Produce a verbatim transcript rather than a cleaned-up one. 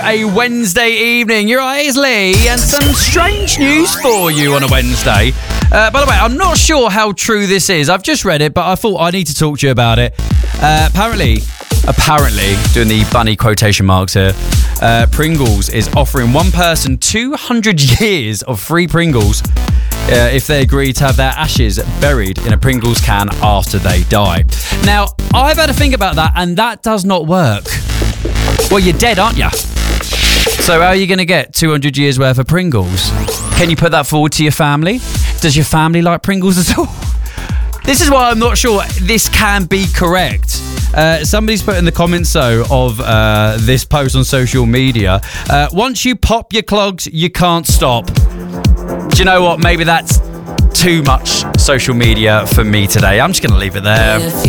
A Wednesday evening. You're right, it's Lee, and some strange news for you on a Wednesday. Uh, by the way, I'm not sure how true this is. I've just read it, but I thought I need to talk to you about it. Uh, apparently, apparently, doing the bunny quotation marks here, uh, Pringles is offering one person two hundred years of free Pringles uh, if they agree to have their ashes buried in a Pringles can after they die. Now, I've had to think about that, and that does not work. Well, you're dead, aren't you? So how are you going to get two hundred years worth of Pringles? Can you put that forward to your family? Does your family like Pringles at all? This is why I'm not sure this can be correct. Uh, somebody's put in the comments, though, of uh, this post on social media, uh, once you pop your clogs, you can't stop. Do you know what? Maybe that's too much social media for me today. I'm just going to leave it there.